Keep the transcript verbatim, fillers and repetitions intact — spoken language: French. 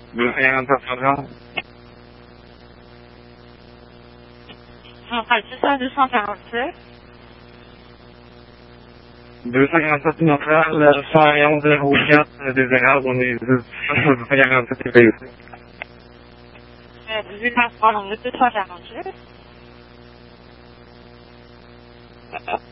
deux cent quarante-sept Central. Central, c'est ça, deux cent quarante-sept. deux cent quarante-sept Central, cent onze zéro quatre désirable, on est deux cent quarante-sept T P U. dix-huit vingt-trois, donc deux cent quarante-sept.